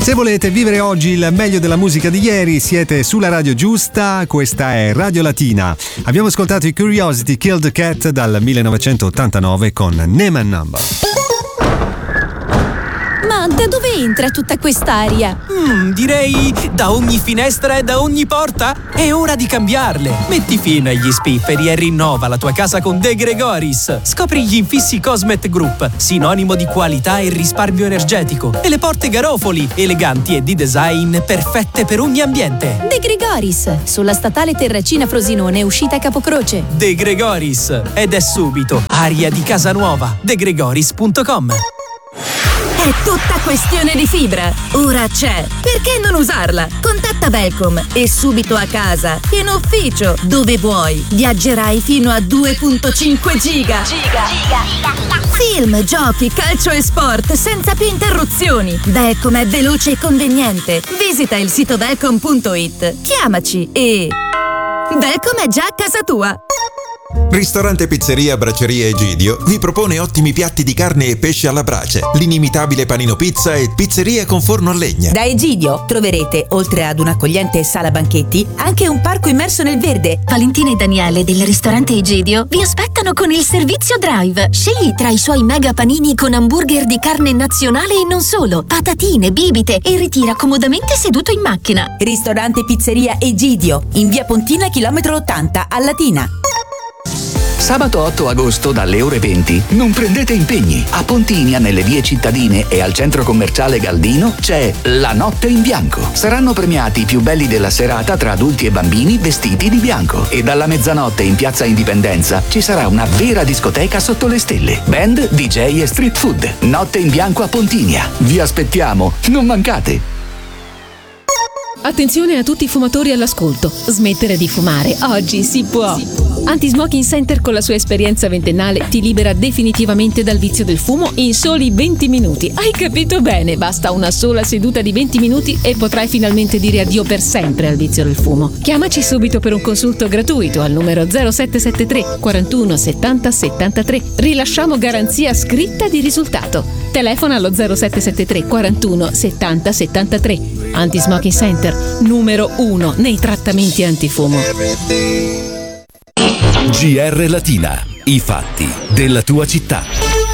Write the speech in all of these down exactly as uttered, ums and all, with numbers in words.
Se volete vivere oggi il meglio della musica di ieri, siete sulla radio giusta. Questa è Radio Latina. Abbiamo ascoltato i Curiosity Killed the Cat dal millenovecentottantanove con Name and Number. Ma da dove entra tutta quest'aria? Mm, direi da ogni finestra e da ogni porta. È ora di cambiarle. Metti fine agli spifferi e rinnova la tua casa con De Gregoris. Scopri gli infissi Cosmet Group, sinonimo di qualità e risparmio energetico. E le porte Garofoli, eleganti e di design perfette per ogni ambiente. De Gregoris, sulla statale Terracina Frosinone, uscita Capocroce. De Gregoris. Ed è subito aria di casa nuova. de gregoris punto com. È tutta questione di fibra. Ora c'è. Perché non usarla? Contatta Velcom e subito a casa, in ufficio, dove vuoi. Viaggerai fino a due virgola cinque giga. Giga. Film, giochi, calcio e sport senza più interruzioni. Velcom è veloce e conveniente. Visita il sito velcom punto it. Chiamaci e... Velcom è già a casa tua. Ristorante Pizzeria Braceria Egidio vi propone ottimi piatti di carne e pesce alla brace, l'inimitabile panino pizza e pizzeria con forno a legna. Da Egidio troverete, oltre ad un'accogliente sala banchetti, anche un parco immerso nel verde. Valentina e Daniele del ristorante Egidio vi aspettano con il servizio drive. Scegli tra i suoi mega panini con hamburger di carne nazionale e non solo, patatine, bibite e ritira comodamente seduto in macchina. Ristorante Pizzeria Egidio, in via Pontina, chilometro ottanta, a Latina. Sabato otto agosto dalle ore venti non prendete impegni. A Pontinia, nelle vie cittadine e al centro commerciale Galdino c'è La Notte in Bianco. Saranno premiati i più belli della serata tra adulti e bambini vestiti di bianco. E dalla mezzanotte in Piazza Indipendenza ci sarà una vera discoteca sotto le stelle. Band, D J e street food. Notte in Bianco a Pontinia. Vi aspettiamo, non mancate! Attenzione a tutti i fumatori all'ascolto. Smettere di fumare oggi si può. Anti-Smoking Center con la sua esperienza ventennale ti libera definitivamente dal vizio del fumo in soli venti minuti. Hai capito bene? Basta una sola seduta di venti minuti e potrai finalmente dire addio per sempre al vizio del fumo. Chiamaci subito per un consulto gratuito al numero zero sette sette tre quarantuno settanta settantatré. Rilasciamo garanzia scritta di risultato. Telefona allo zero sette sette tre quarantuno settanta settantatré. Anti-Smoking Center, numero uno nei trattamenti antifumo. G R Latina, i fatti della tua città.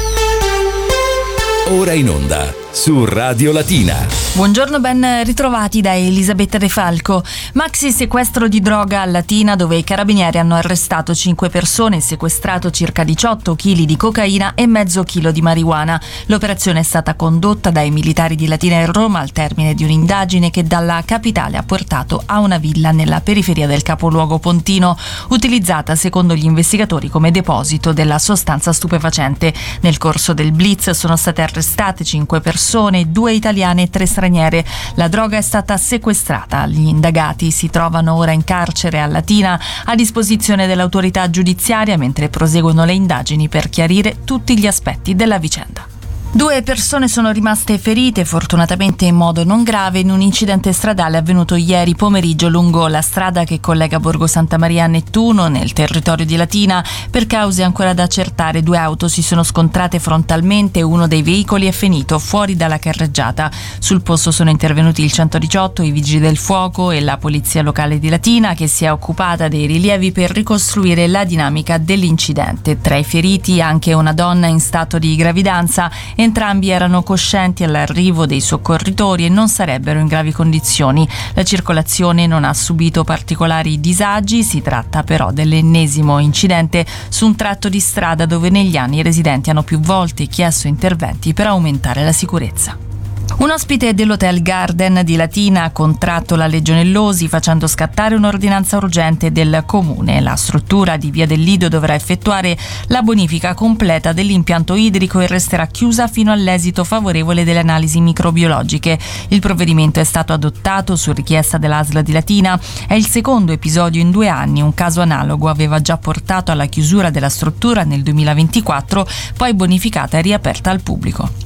Ora in onda su Radio Latina. Buongiorno, ben ritrovati da Elisabetta De Falco. Maxi sequestro di droga a Latina, dove i carabinieri hanno arrestato cinque persone e sequestrato circa diciotto chili di cocaina e mezzo chilo di marijuana. L'operazione è stata condotta dai militari di Latina e Roma al termine di un'indagine che dalla capitale ha portato a una villa nella periferia del capoluogo pontino, utilizzata secondo gli investigatori come deposito della sostanza stupefacente. Nel corso del blitz sono state arrestate cinque persone, due italiane e tre straniere. La droga è stata sequestrata. Gli indagati si trovano ora in carcere a Latina a disposizione dell'autorità giudiziaria mentre proseguono le indagini per chiarire tutti gli aspetti della vicenda. Due persone sono rimaste ferite, fortunatamente in modo non grave, in un incidente stradale avvenuto ieri pomeriggio lungo la strada che collega Borgo Santa Maria a Nettuno, nel territorio di Latina. Per cause ancora da accertare, due auto si sono scontrate frontalmente e uno dei veicoli è finito fuori dalla carreggiata. Sul posto sono intervenuti il centodiciotto, i vigili del fuoco e la polizia locale di Latina, che si è occupata dei rilievi per ricostruire la dinamica dell'incidente. Tra i feriti anche una donna in stato di gravidanza. Entrambi erano coscienti all'arrivo dei soccorritori e non sarebbero in gravi condizioni. La circolazione non ha subito particolari disagi, si tratta però dell'ennesimo incidente su un tratto di strada dove negli anni i residenti hanno più volte chiesto interventi per aumentare la sicurezza. Un ospite dell'Hotel Garden di Latina ha contratto la legionellosi facendo scattare un'ordinanza urgente del comune. La struttura di Via del Lido dovrà effettuare la bonifica completa dell'impianto idrico e resterà chiusa fino all'esito favorevole delle analisi microbiologiche. Il provvedimento è stato adottato su richiesta dell'A S L di Latina. È il secondo episodio in due anni. Un caso analogo aveva già portato alla chiusura della struttura nel duemilaventiquattro, poi bonificata e riaperta al pubblico.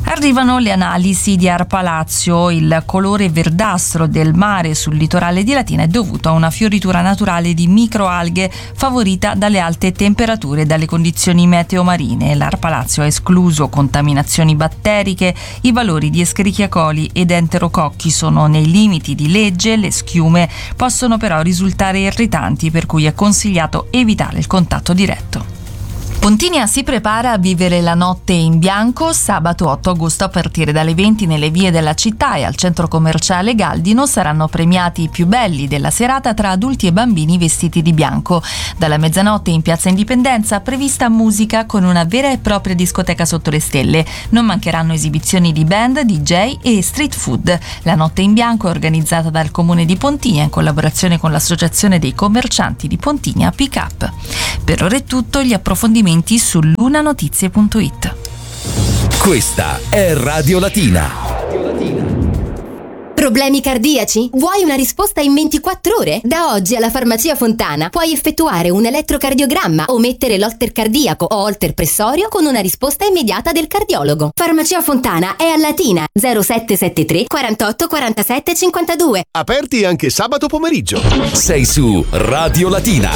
Arrivano le analisi di ARPA Lazio. Il colore verdastro del mare sul litorale di Latina è dovuto a una fioritura naturale di microalghe favorita dalle alte temperature e dalle condizioni meteo marine. L'ARPA Lazio ha escluso contaminazioni batteriche, i valori di Escherichia coli ed enterococchi sono nei limiti di legge, le schiume possono però risultare irritanti, per cui è consigliato evitare il contatto diretto. Pontinia si prepara a vivere la notte in bianco. Sabato otto agosto a partire dalle venti nelle vie della città e al centro commerciale Galdino saranno premiati i più belli della serata tra adulti e bambini vestiti di bianco. Dalla mezzanotte in Piazza Indipendenza prevista musica con una vera e propria discoteca sotto le stelle. Non mancheranno esibizioni di band, D J e street food. La notte in bianco è organizzata dal Comune di Pontinia in collaborazione con l'Associazione dei Commercianti di Pontinia Pick Up. Per ora è tutto, gli approfondimenti su lunanotizie punto it. Questa è Radio Latina. Problemi cardiaci? Vuoi una risposta in ventiquattro ore? Da oggi alla Farmacia Fontana puoi effettuare un elettrocardiogramma o mettere l'holter cardiaco o holter pressorio con una risposta immediata del cardiologo. Farmacia Fontana è a Latina zero sette sette tre quarantotto quarantasette cinquantadue. Aperti anche sabato pomeriggio. Sei su Radio Latina.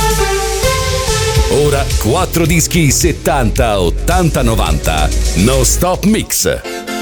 Ora quattro dischi settanta, ottanta, novanta. No Stop Mix.